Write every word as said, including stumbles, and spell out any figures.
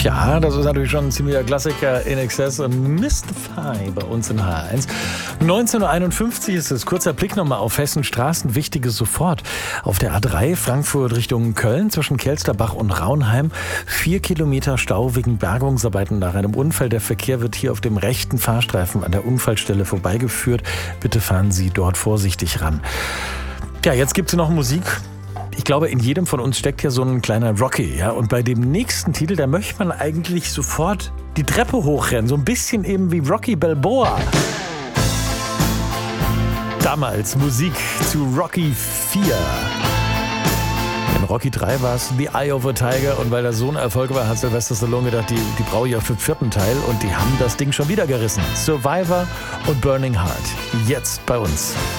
Ja, das ist natürlich schon ein ziemlicher Klassiker. In Excess und Mystify bei uns in H eins. neunzehn Uhr einundfünfzig ist es. Kurzer Blick nochmal auf Hessens Straßen. Wichtiges sofort. Auf der A drei Frankfurt Richtung Köln zwischen Kelsterbach und Raunheim. Vier Kilometer Stau wegen Bergungsarbeiten nach einem Unfall. Der Verkehr wird hier auf dem rechten Fahrstreifen an der Unfallstelle vorbeigeführt. Bitte fahren Sie dort vorsichtig ran. Ja, jetzt gibt es noch Musik. Ich glaube, in jedem von uns steckt ja so ein kleiner Rocky, ja. Und bei dem nächsten Titel, da möchte man eigentlich sofort die Treppe hochrennen. So ein bisschen eben wie Rocky Balboa. Damals Musik zu Rocky vier. In Rocky drei war es The Eye of a Tiger. Und weil das so ein Erfolg war, hat Sylvester Stallone gedacht, die, die brauche ich auch für den vierten Teil. Und die haben das Ding schon wieder gerissen. Survivor und Burning Heart. Jetzt bei uns.